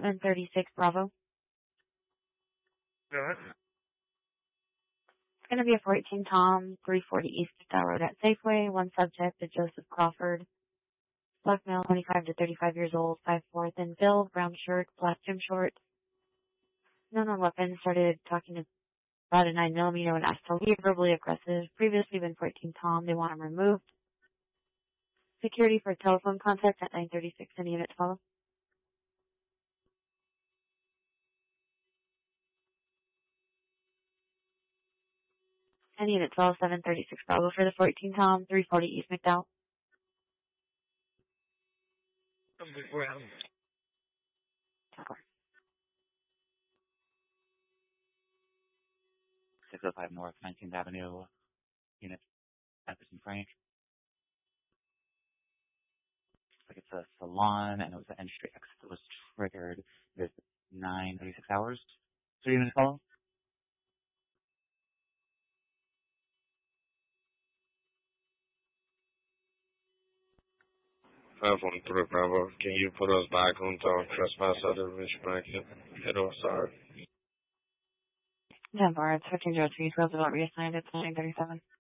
736 Bravo. Go ahead. It's going to be a 14 Tom, 340 East Star Road at Safeway. One subject is Joseph Crawford. Black male, 25 to 35 years old, 5'4", thin build, brown shirt, black gym shorts. Known on weapons, started talking about a 9mm and asked to leave, verbally aggressive. Previously been 14 Tom, they want him removed. Security for telephone contact at 936, any unit follow. Any unit 12, 736 Bravo for the 14 Tom, 340 East McDowell. Underground. 605 North 19th Avenue, unit Epperson Frank. Looks like it's a salon, and it was the entry exit that was triggered. There's 9:36 hours. 3 units follow. 513 Bravo. Can you put us back on trespass other Rich Bracket? Hello, sorry. Yeah, bar, it's 1503, Roosevelt reassigned at 937.